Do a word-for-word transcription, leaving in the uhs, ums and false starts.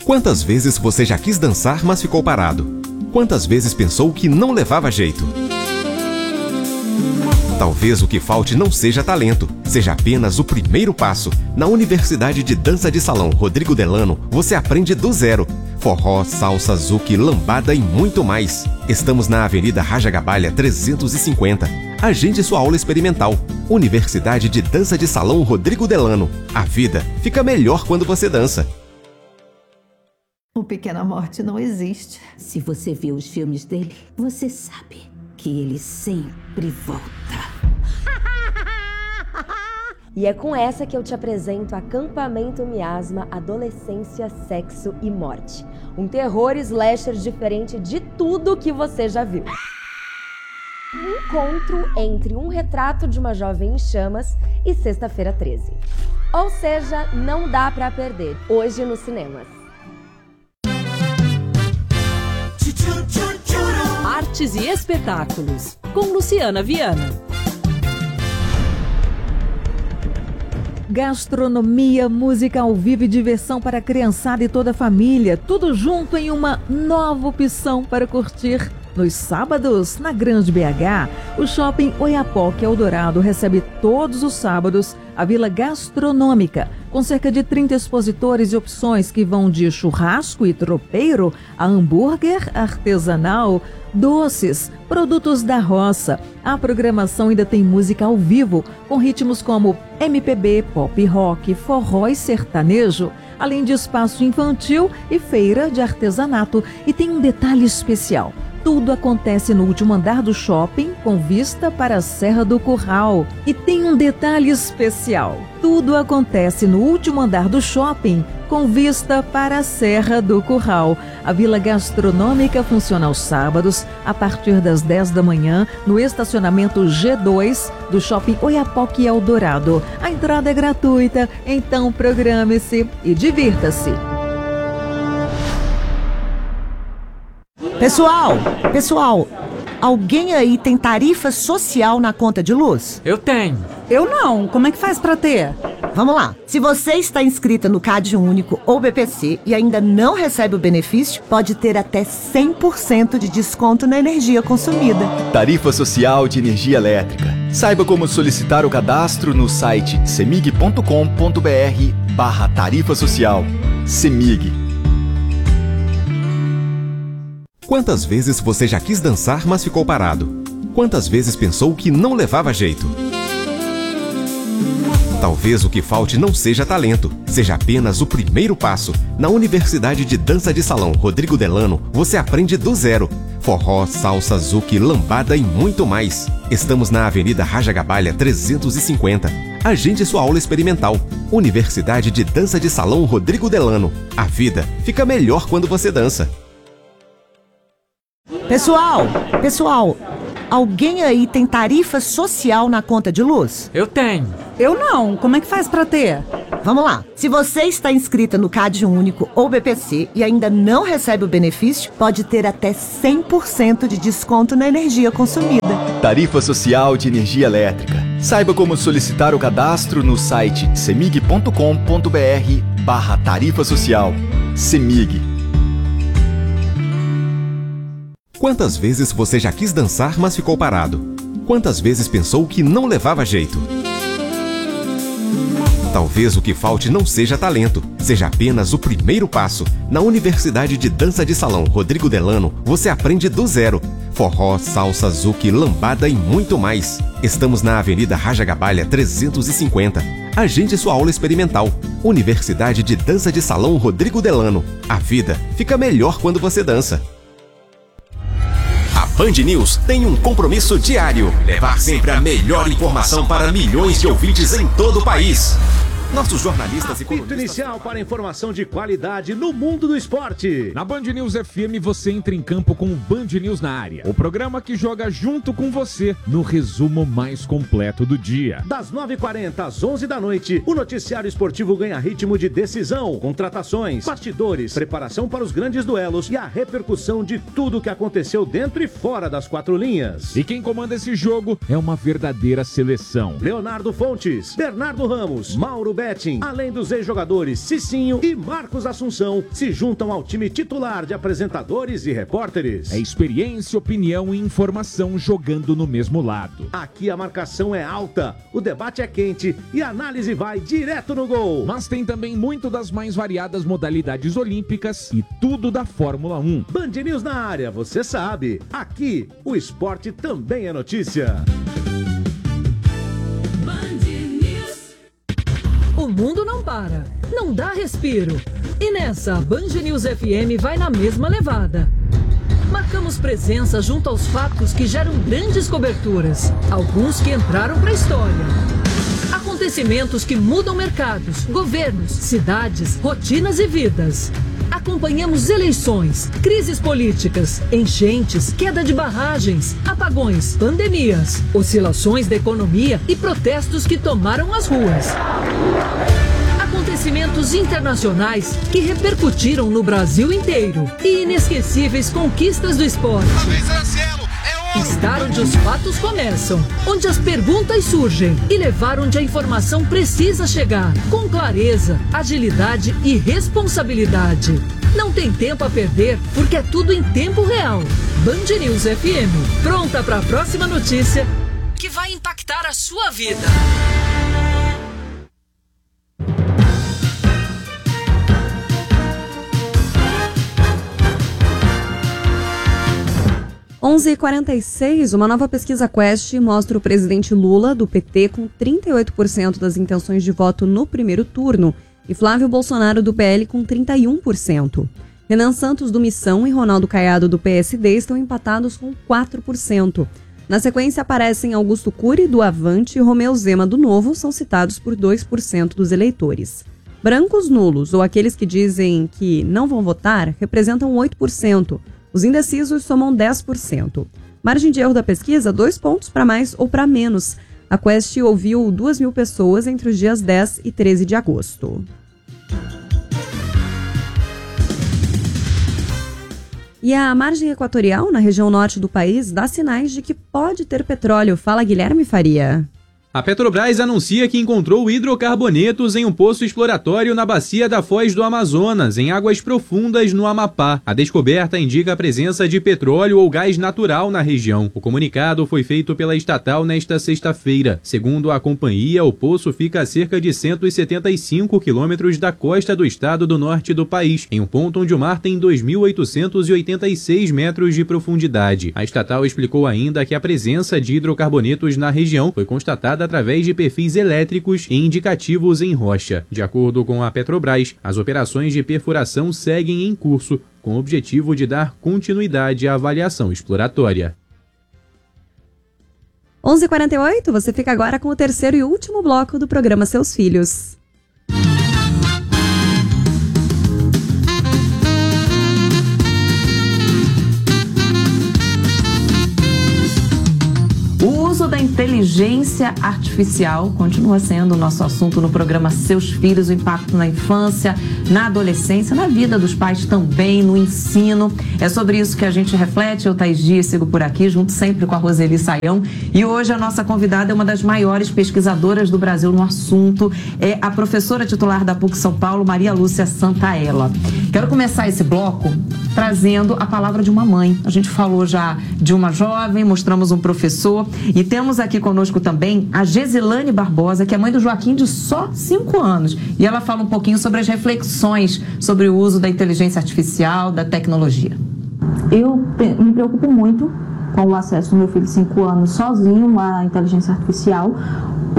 Quantas vezes você já quis dançar, mas ficou parado? Quantas vezes pensou que não levava jeito? Talvez o que falte não seja talento, seja apenas o primeiro passo. Na Universidade de Dança de Salão Rodrigo Delano, você aprende do zero. Forró, salsa, zouk, lambada e muito mais. Estamos na Avenida Raja Gabalha trezentos e cinquenta. Agende sua aula experimental. Universidade de Dança de Salão Rodrigo Delano. A vida fica melhor quando você dança. O Pequena Morte não existe. Se você vê os filmes dele, você sabe que ele sempre volta. E é com essa que eu te apresento Acampamento Miasma, Adolescência, Sexo e Morte. Um terror slasher diferente de tudo que você já viu. Um encontro entre Um Retrato de uma Jovem em Chamas e Sexta-feira treze. Ou seja, não dá pra perder. Hoje nos cinemas. Artes e espetáculos, com Luciana Viana. Gastronomia, música ao vivo e diversão para a criançada e toda a família. Tudo junto em uma nova opção para curtir. Nos sábados, na Grande B H, o Shopping Oiapoque Eldorado recebe todos os sábados a Vila Gastronômica, com cerca de trinta expositores e opções que vão de churrasco e tropeiro a hambúrguer artesanal, doces, produtos da roça. A programação ainda tem música ao vivo, com ritmos como M P B, pop rock, forró e sertanejo, além de espaço infantil e feira de artesanato. E tem um detalhe especial. Tudo acontece no último andar do shopping, com vista para a Serra do Curral. E tem um detalhe especial. Tudo acontece no último andar do shopping, com vista para a Serra do Curral. A Vila Gastronômica funciona aos sábados, a partir das dez da manhã, no estacionamento G dois do Shopping Oiapoque Eldorado. A entrada é gratuita, então programe-se e divirta-se. Pessoal, pessoal, alguém aí tem tarifa social na conta de luz? Eu tenho. Eu não. Como é que faz pra ter? Vamos lá. Se você está inscrita no Cade Único ou B P C e ainda não recebe o benefício, pode ter até cem por cento de desconto na energia consumida. Tarifa social de energia elétrica. Saiba como solicitar o cadastro no site semig ponto com ponto br barra tarifa social. Semig. Quantas vezes você já quis dançar, mas ficou parado? Quantas vezes pensou que não levava jeito? Talvez o que falte não seja talento, seja apenas o primeiro passo. Na Universidade de Dança de Salão Rodrigo Delano, você aprende do zero. Forró, salsa, zouk, lambada e muito mais. Estamos na Avenida Raja Gabalha trezentos e cinquenta. Agende sua aula experimental. Universidade de Dança de Salão Rodrigo Delano. A vida fica melhor quando você dança. Pessoal, pessoal, alguém aí tem tarifa social na conta de luz? Eu tenho. Eu não. Como é que faz pra ter? Vamos lá. Se você está inscrita no Cade Único ou B P C e ainda não recebe o benefício, pode ter até cem por cento de desconto na energia consumida. Tarifa social de energia elétrica. Saiba como solicitar o cadastro no site semig ponto com ponto br barra tarifa social. Semig. Quantas vezes você já quis dançar, mas ficou parado? Quantas vezes pensou que não levava jeito? Talvez o que falte não seja talento, seja apenas o primeiro passo. Na Universidade de Dança de Salão Rodrigo Delano, você aprende do zero. Forró, salsa, zouk, lambada e muito mais. Estamos na Avenida Raja Gabalha trezentos e cinquenta. Agende sua aula experimental. Universidade de Dança de Salão Rodrigo Delano. A vida fica melhor quando você dança. Band News tem um compromisso diário: levar sempre a melhor informação para milhões de ouvintes em todo o país. Nossos jornalistas e colunistas... inicial para informação de qualidade no mundo do esporte. Na Band News F M você entra em campo com o Band News na área. O programa que joga junto com você no resumo mais completo do dia. Das nove e quarenta às onze da noite, o noticiário esportivo ganha ritmo de decisão, contratações, bastidores, preparação para os grandes duelos e a repercussão de tudo que aconteceu dentro e fora das quatro linhas. E quem comanda esse jogo é uma verdadeira seleção. Leonardo Fontes, Bernardo Ramos, Mauro Betting. Além dos ex-jogadores Cicinho e Marcos Assunção, se juntam ao time titular de apresentadores e repórteres. É experiência, opinião e informação jogando no mesmo lado. Aqui a marcação é alta, o debate é quente e a análise vai direto no gol. Mas tem também muito das mais variadas modalidades olímpicas e tudo da Fórmula um. Band News na área, você sabe. Aqui, o esporte também é notícia. O mundo não para, não dá respiro. E nessa, a Band News F M vai na mesma levada. Marcamos presença junto aos fatos que geram grandes coberturas, alguns que entraram para a história. Acontecimentos que mudam mercados, governos, cidades, rotinas e vidas. Acompanhamos eleições, crises políticas, enchentes, queda de barragens, apagões, pandemias, oscilações da economia e protestos que tomaram as ruas. Acontecimentos internacionais que repercutiram no Brasil inteiro e inesquecíveis conquistas do esporte. Estar onde os fatos começam, onde as perguntas surgem e levar onde a informação precisa chegar, com clareza, agilidade e responsabilidade. Não tem tempo a perder, porque é tudo em tempo real. Band News F M, pronta para a próxima notícia que vai impactar a sua vida. onze e quarenta e seis, uma nova pesquisa Quest mostra o presidente Lula, do P T, com trinta e oito por cento das intenções de voto no primeiro turno e Flávio Bolsonaro, do P L, com trinta e um por cento. Renan Santos, do Missão, e Ronaldo Caiado, do P S D, estão empatados com quatro por cento. Na sequência, aparecem Augusto Cury, do Avante, e Romeu Zema, do Novo, são citados por dois por cento dos eleitores. Brancos nulos, ou aqueles que dizem que não vão votar, representam oito por cento. Os indecisos somam dez por cento. Margem de erro da pesquisa, dois pontos para mais ou para menos. A Quest ouviu duas mil pessoas entre os dias dez e treze de agosto. E a margem equatorial, na região norte do país, dá sinais de que pode ter petróleo. Fala, Guilherme Faria. A Petrobras anuncia que encontrou hidrocarbonetos em um poço exploratório na bacia da Foz do Amazonas, em águas profundas no Amapá. A descoberta indica a presença de petróleo ou gás natural na região. O comunicado foi feito pela estatal nesta sexta-feira. Segundo a companhia, o poço fica a cerca de cento e setenta e cinco quilômetros da costa do estado do norte do país, em um ponto onde o mar tem dois mil oitocentos e oitenta e seis metros de profundidade. A estatal explicou ainda que a presença de hidrocarbonetos na região foi constatada através de perfis elétricos e indicativos em rocha. De acordo com a Petrobras, as operações de perfuração seguem em curso, com o objetivo de dar continuidade à avaliação exploratória. onze e quarenta e oito, você fica agora com o terceiro e último bloco do programa Seus Filhos. O uso da inteligência artificial continua sendo o nosso assunto no programa Seus Filhos, o impacto na infância, na adolescência, na vida dos pais também, no ensino. É sobre isso que a gente reflete. Eu, Thaís Dias, sigo por aqui, junto sempre com a Roseli Saião. E hoje a nossa convidada é uma das maiores pesquisadoras do Brasil no assunto. É a professora titular da PUC São Paulo, Maria Lúcia Santaella. Quero começar esse bloco trazendo a palavra de uma mãe. A gente falou já de uma jovem, mostramos um professor. E temos aqui conosco também a Gesilane Barbosa, que é mãe do Joaquim, de só cinco anos. E ela fala um pouquinho sobre as reflexões sobre o uso da inteligência artificial, da tecnologia. Eu me preocupo muito com o acesso do meu filho de cinco anos sozinho à inteligência artificial,